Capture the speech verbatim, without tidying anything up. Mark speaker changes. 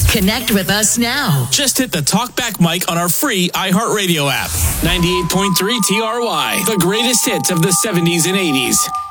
Speaker 1: Connect with us now.
Speaker 2: Just hit the talkback mic on our free iHeartRadio app. ninety-eight point three T R Y, the greatest hits of the seventies and eighties.